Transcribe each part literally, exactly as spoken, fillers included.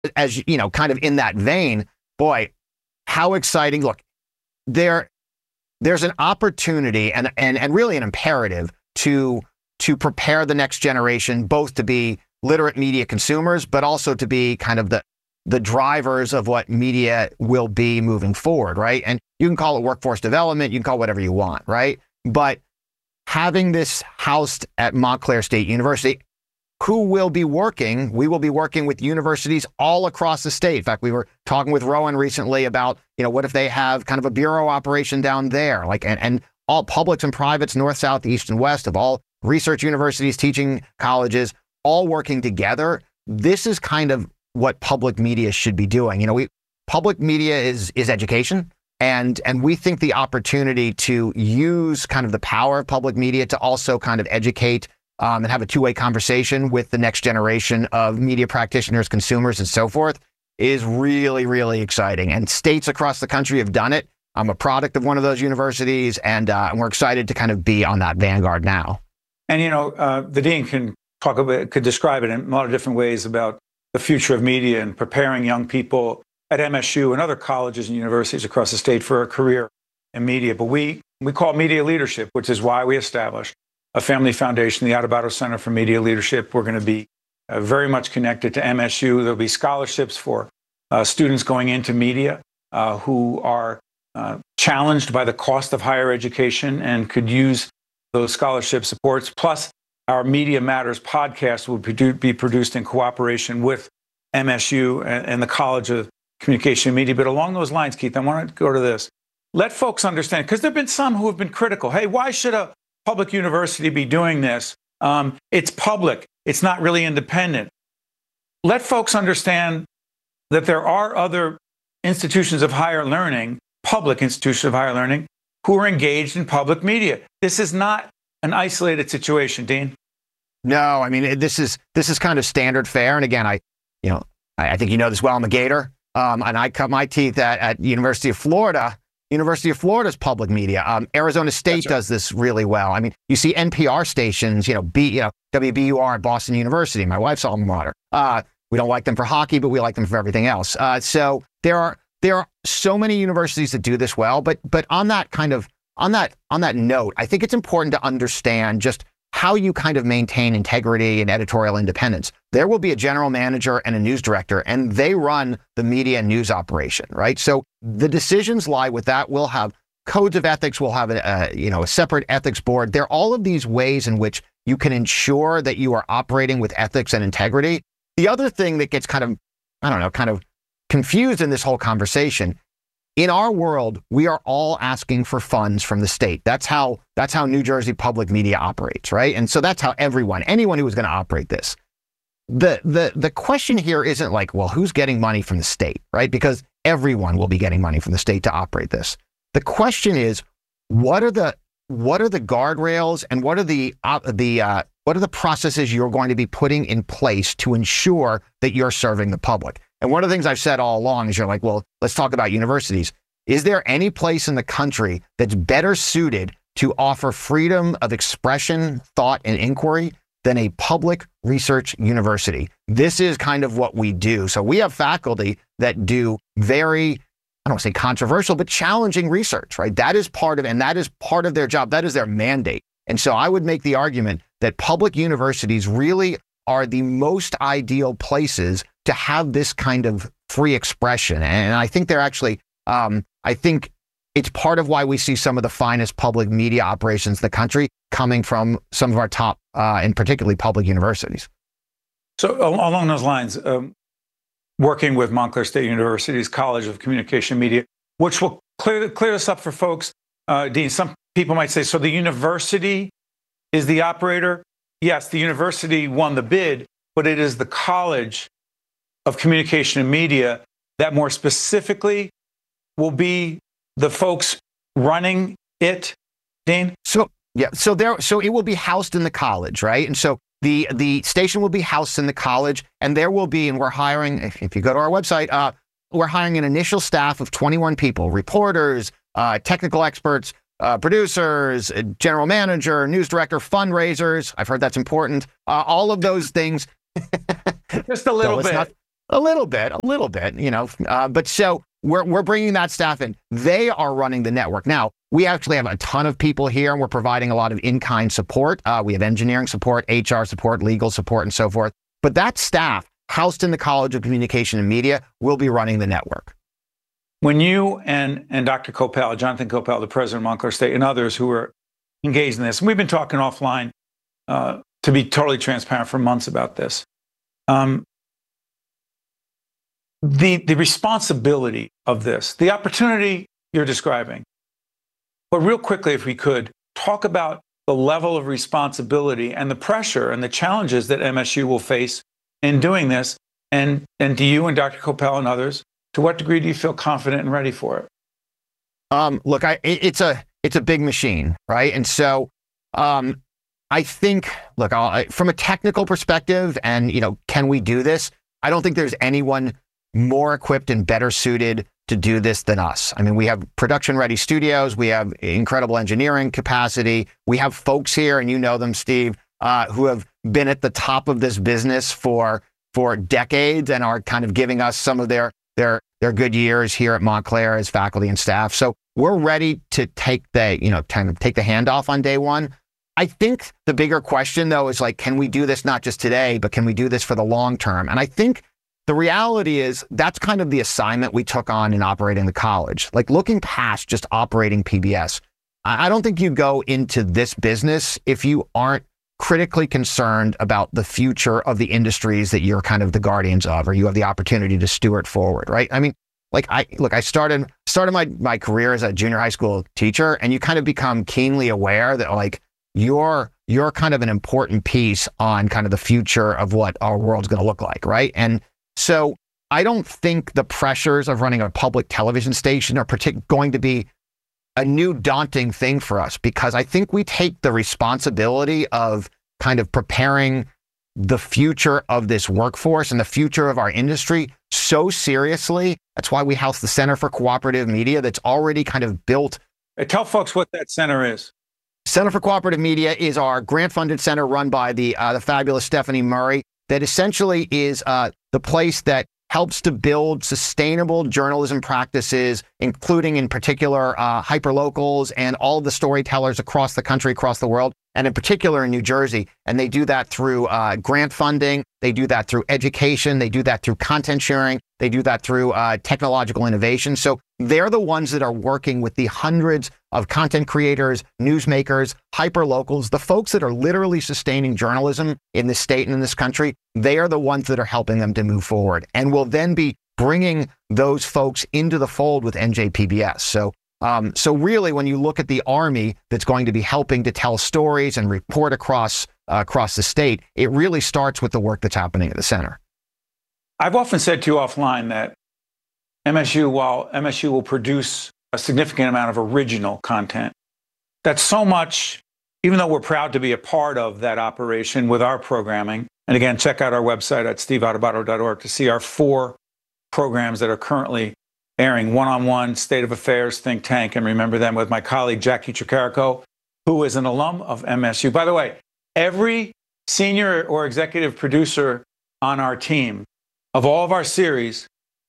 as you know, kind of in that vein, boy, how exciting. Look, there, there's an opportunity and, and, and really an imperative to, to prepare the next generation, both to be literate media consumers, but also to be kind of the, the drivers of what media will be moving forward, right? And you can call it workforce development, you can call it whatever you want, right? But having this housed at Montclair State University, who will be working, we will be working with universities all across the state. In fact, we were talking with Rowan recently about, you know, what if they have kind of a bureau operation down there, like, and, and all publics and privates, north, south, east, and west of all research universities, teaching colleges, all working together. This is kind of what public media should be doing. You know, we, public media is, is education. And, and we think the opportunity to use kind of the power of public media to also kind of educate Um, and have a two-way conversation with the next generation of media practitioners, consumers, and so forth is really, really exciting. And states across the country have done it. I'm a product of one of those universities, and, uh, and we're excited to kind of be on that vanguard now. And, you know, uh, the dean can talk about, could describe it in a lot of different ways about the future of media and preparing young people at M S U and other colleges and universities across the state for a career in media. But we, we call it media leadership, which is why we established a family foundation, the Adubato Center for Media Leadership. We're going to be uh, very much connected to M S U. There'll be scholarships for uh, students going into media uh, who are uh, challenged by the cost of higher education and could use those scholarship supports. Plus, our Media Matters podcast will produ- be produced in cooperation with M S U and, and the College of Communication and Media. But along those lines, Keith, I want to go to this. Let folks understand, because there have been some who have been critical. Hey, why should a public university be doing this? Um, it's public. It's not really independent. Let folks understand that there are other institutions of higher learning, public institutions of higher learning, who are engaged in public media. This is not an isolated situation, Dean. No, I mean, this is this is kind of standard fare. And again, I, you know, I, I think you know this well. I'm a Gator, um, and I cut my teeth at at University of Florida. University of Florida's public media. Um, Arizona State right. does this really well. I mean, you see N P R stations, you know, B, you know, W B U R at Boston University, my wife's alma mater. Uh, we don't like them for hockey, but we like them for everything else. Uh, so there are there are so many universities that do this well. But but on that kind of on that on that note, I think it's important to understand just how you kind of maintain integrity and editorial independence. There will be a general manager and a news director, and they run the media and news operation, right? So the decisions lie with that. We'll have codes of ethics. We'll have a, a you know a separate ethics board. There are all of these ways in which you can ensure that you are operating with ethics and integrity. The other thing that gets kind of, I don't know, kind of confused in this whole conversation. In our world, we are all asking for funds from the state. That's how that's how New Jersey public media operates, right? And so that's how everyone, anyone who is going to operate this. The the the question here isn't like, well, who's getting money from the state, right? Because everyone will be getting money from the state to operate this. The question is, what are the what are the guardrails and what are the uh, the uh, what are the processes you're going to be putting in place to ensure that you're serving the public? And one of the things I've said all along is you're like, well, let's talk about universities. Is there any place in the country that's better suited to offer freedom of expression, thought, and inquiry than a public research university? This is kind of what we do. So we have faculty that do very, I don't want to say controversial, but challenging research, right? That is part of, and that is part of their job. That is their mandate. And so I would make the argument that public universities really are the most ideal places to have this kind of free expression. And I think they're actually, um, I think it's part of why we see some of the finest public media operations in the country coming from some of our top, uh, and particularly public universities. So along those lines, um, working with Montclair State University's College of Communication and Media, which will clear, clear this up for folks. Uh, Dean, some people might say, so the university is the operator? Yes, the university won the bid, but it is the College of Communication and Media that more specifically will be the folks running it, Dean? So, yeah, so there, so it will be housed in the college, right? And so the the station will be housed in the college, and there will be, and we're hiring, if, if you go to our website, uh, we're hiring an initial staff of twenty-one people, reporters, uh, technical experts, uh, producers, a general manager, news director, fundraisers. I've heard that's important. Uh, all of those things. Just a little no, bit. Not, A little bit, a little bit, you know. Uh, but so we're we're bringing that staff in. They are running the network. Now, we actually have a ton of people here, and we're providing a lot of in-kind support. Uh, we have engineering support, H R support, legal support, and so forth. But that staff, housed in the College of Communication and Media, will be running the network. When you and, and Doctor Coppell, Jonathan Coppell, the president of Montclair State, and others who are engaged in this, and we've been talking offline, uh, to be totally transparent, for months about this. Um, the, the responsibility of this, the opportunity you're describing, but real quickly, if we could, talk about the level of responsibility and the pressure and the challenges that M S U will face in doing this. And, and to you and Doctor Coppell and others, to what degree do you feel confident and ready for it? Um, look, I, it, it's a it's a big machine, right? And so um, I think, look, I'll, I, from a technical perspective, and you know, can we do this? I don't think there's anyone more equipped and better suited to do this than us. I mean, we have production-ready studios, we have incredible engineering capacity, we have folks here, and you know them, Steve, uh, who have been at the top of this business for for decades and are kind of giving us some of their their their good years here at Montclair as faculty and staff. So we're ready to take the you know kind of take the handoff on day one. I think the bigger question though is like, can we do this not just today, but can we do this for the long term? And I think the reality is that's kind of the assignment we took on in operating the college. Like looking past just operating P B S, I don't think you go into this business if you aren't critically concerned about the future of the industries that you're kind of the guardians of, or you have the opportunity to steward forward, right? I mean, like I look, I started started my my career as a junior high school teacher, and you kind of become keenly aware that like you're you're kind of an important piece on kind of the future of what our world's going to look like, right? And so I don't think the pressures of running a public television station are partic- going to be a new daunting thing for us, because I think we take the responsibility of kind of preparing the future of this workforce and the future of our industry so seriously. That's why we house the Center for Cooperative Media that's already kind of built. Hey, tell folks what that center is. Center for Cooperative Media is our grant-funded center run by the uh, the fabulous Stephanie Murray that essentially is uh, the place that helps to build sustainable journalism practices, including in particular uh, hyperlocals and all the storytellers across the country, across the world, and in particular in New Jersey. And they do that through uh, grant funding. They do that through education. They do that through content sharing. They do that through uh, technological innovation. So they're the ones that are working with the hundreds of content creators, newsmakers, hyperlocals, the folks that are literally sustaining journalism in this state and in this country. They are the ones that are helping them to move forward, and will then be bringing those folks into the fold with N J P B S. So, um, so really, when you look at the Army that's going to be helping to tell stories and report across uh, across the state, it really starts with the work that's happening at the center. I've often said to you offline that M S U, while M S U will produce a significant amount of original content, that's so much, even though we're proud to be a part of that operation with our programming. And again, check out our website at steve adubato dot org to see our four programs that are currently airing: One-on-One, State of Affairs, Think Tank, and remember them with my colleague Jackie Tricarico, who is an alum of M S U. By the way, every senior or executive producer on our team of all of our series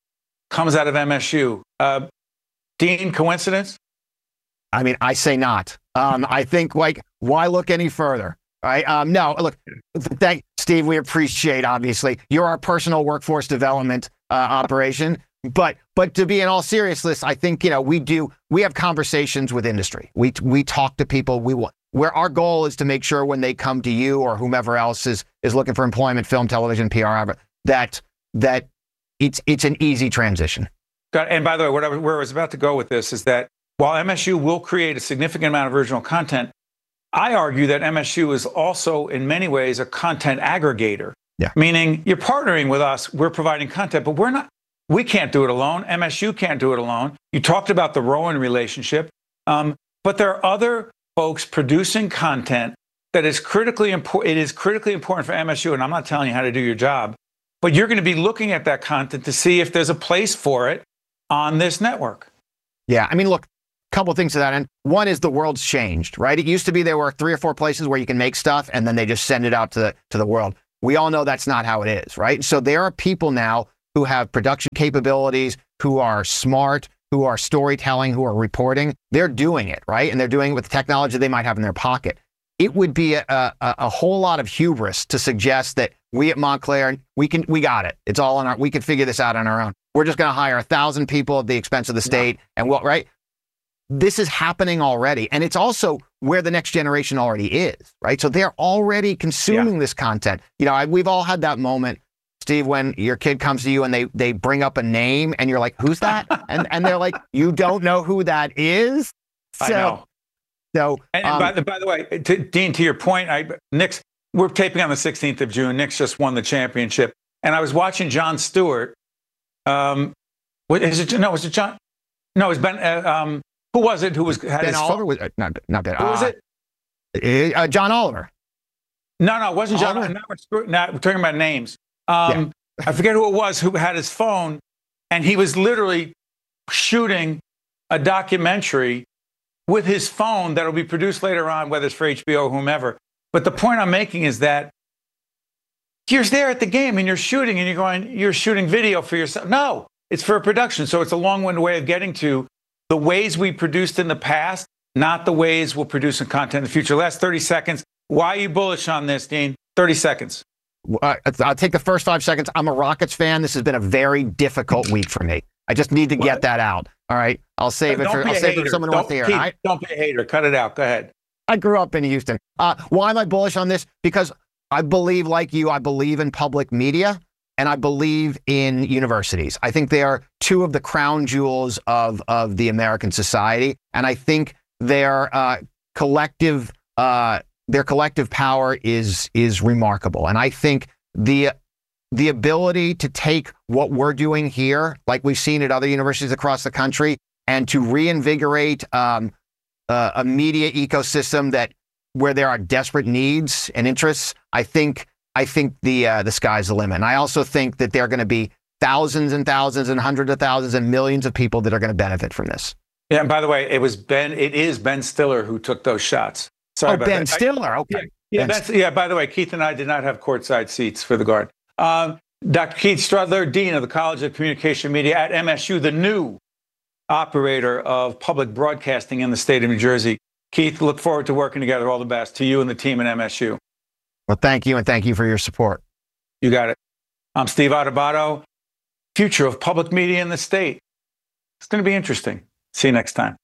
comes out of M S U. Uh, Dean, coincidence? I mean, I say not. Um, I think, like, why look any further? Right? Um, no, look, thank Steve. We appreciate, obviously, you're our personal workforce development uh, operation. But but to be in all seriousness, I think, you know, we do, we have conversations with industry. We we talk to people. We want, where our goal is to make sure when they come to you or whomever else is is looking for employment, film, television, P R, that that it's it's an easy transition. And by the way, what I, where I was about to go with this is that while M S U will create a significant amount of original content, I argue that M S U is also, in many ways, a content aggregator. Yeah. Meaning, you're partnering with us, we're providing content, but we're not. We can't do it alone. M S U can't do it alone. You talked about the Rowan relationship, um, but there are other folks producing content that is critically important. It is critically important for M S U, and I'm not telling you how to do your job, but you're going to be looking at that content to see if there's a place for it on this network. Yeah, I mean, look, a couple of things to that end. One is the world's changed, right? It used to be there were three or four places where you can make stuff and then they just send it out to the, to the world. We all know that's not how it is, right? So there are people now who have production capabilities, who are smart, who are storytelling, who are reporting. They're doing it, right? And they're doing it with the technology they might have in their pocket. It would be a, a, a whole lot of hubris to suggest that we at Montclair, we can, we got it. It's all on our, we can figure this out on our own. We're just going to hire a thousand people at the expense of the state. Yeah. And what, right? This is happening already. And it's also where the next generation already is, right? So they're already consuming yeah. this content. You know, I, we've all had that moment, Steve, when your kid comes to you and they they bring up a name and you're like, who's that? and and they're like, you don't know who that is? So, I know. So, and, um, and by, the, by the way, to, Dean, to your point, I, Knicks, we're taping on the sixteenth of June. Knicks just won the championship. And I was watching Jon Stewart. Um, what, is it, no, was it John? No, it was Ben. Uh, um, who was it who was had Ben his Oliver? Was, uh, not, not Ben. Who uh, was it? Uh, John Oliver. No, no, it wasn't John. Oliver? Not, we're, not, we're talking about names. Um, yeah. I forget who it was who had his phone, and he was literally shooting a documentary with his phone that'll be produced later on, whether it's for H B O or whomever. But the point I'm making is that you're there at the game and you're shooting and you're going, you're shooting video for yourself. No, it's for a production. So it's a long-winded way of getting to the ways we produced in the past, not the ways we'll produce in content in the future. Last thirty seconds. Why are you bullish on this, Dean? thirty seconds. Uh, I'll take the first five seconds. I'm a Rockets fan. This has been a very difficult week for me. I just need to what? get that out. All right. I'll save it for, I'll save it for someone who wants to hear it. Right? Don't be a hater. Cut it out. Go ahead. I grew up in Houston. Uh, why am I bullish on this? Because I believe, like you, I believe in public media and I believe in universities. I think they are two of the crown jewels of, of the American society. And I think their uh, collective uh, their collective power is is remarkable. And I think the the ability to take what we're doing here, like we've seen at other universities across the country, and to reinvigorate um, uh, a media ecosystem that where there are desperate needs and interests, I think I think the uh, the sky's the limit. And I also think that there are going to be thousands and thousands and hundreds of thousands and millions of people that are going to benefit from this. Yeah, and by the way, it was Ben. It is Ben Stiller who took those shots. Sorry oh, about Ben that. Stiller. Okay. Yeah, yeah, ben that's, yeah. By the way, Keith and I did not have courtside seats for the Guard. Um, Doctor Keith Strudler, Dean of the College of Communication Media at M S U, the new operator of public broadcasting in the state of New Jersey. Keith, look forward to working together. All the best to you and the team at M S U. Well, thank you, and thank you for your support. You got it. I'm Steve Adubato, future of public media in the state. It's going to be interesting. See you next time.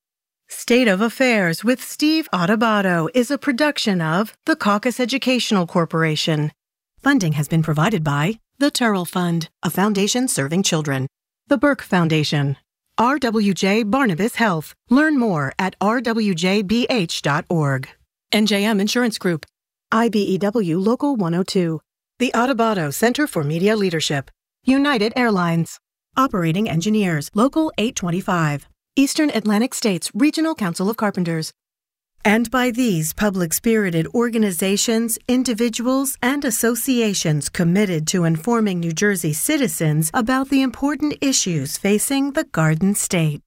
State of Affairs with Steve Adubato is a production of the Caucus Educational Corporation. Funding has been provided by the Turrell Fund, a foundation serving children, the Burke Foundation, R W J Barnabas Health. Learn more at r w j b h dot org. N J M Insurance Group, I B E W Local one oh two, the Adubato Center for Media Leadership, United Airlines, Operating Engineers, Local eight twenty-five, Eastern Atlantic States Regional Council of Carpenters. And by these public-spirited organizations, individuals, and associations committed to informing New Jersey citizens about the important issues facing the Garden State.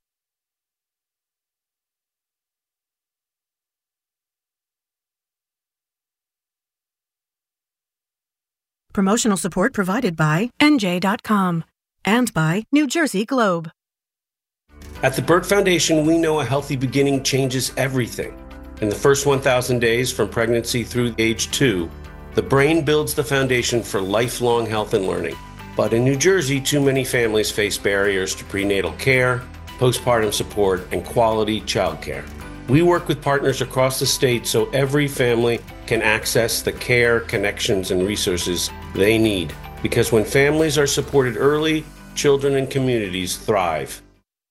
Promotional support provided by N J dot com and by New Jersey Globe. At the Burke Foundation, we know a healthy beginning changes everything. In the first one thousand days from pregnancy through age two, the brain builds the foundation for lifelong health and learning. But in New Jersey, too many families face barriers to prenatal care, postpartum support, and quality childcare. We work with partners across the state so every family can access the care, connections, and resources they need. Because when families are supported early, children and communities thrive.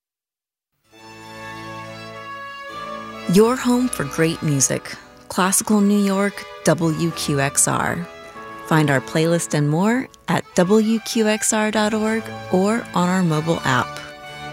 Your home for great music. Classical New York, W Q X R. Find our playlist and more at w q x r dot org or on our mobile app.